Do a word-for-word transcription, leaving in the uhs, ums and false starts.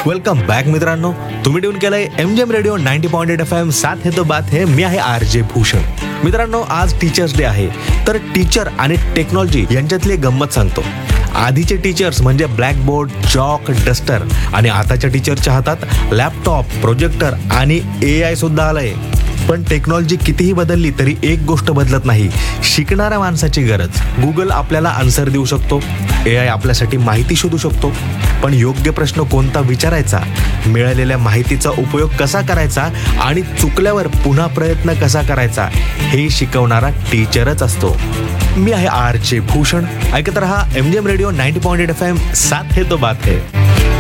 Welcome back मित्रांनो. तुम्ही tune केलंय MGM radio ninety point eight F M. साथ है तो बात है. मी आहे आर जे भूषण. मित्रांनो, आज टीचर्स डे आहे. तर टीचर आणि टेक्नॉलॉजी यांच्यातली एक गंमत सांगतो. आधीचे टीचर्स म्हणजे ब्लॅकबोर्ड, चॉक, डस्टर आणि आताच्या टीचरच्या हातात लॅपटॉप, प्रोजेक्टर आणि ए आय सुद्धा आलंय. पण टेक्नॉलॉजी कितीही बदलली तरी एक गोष्ट बदलत नाही, शिकणाऱ्या माणसाची गरज. गुगल आपल्याला आन्सर देऊ शकतो, ए आय आपल्यासाठी माहिती शोधू शकतो, पण योग्य प्रश्न कोणता विचारायचा, मिळालेल्या माहितीचा उपयोग कसा करायचा आणि चुकल्यावर पुन्हा प्रयत्न कसा करायचा हे शिकवणारा टीचरच असतो. मी आहे आर जे भूषण. ऐकत रहा MGM radio ninety point eight F M. साथ है तो बात है.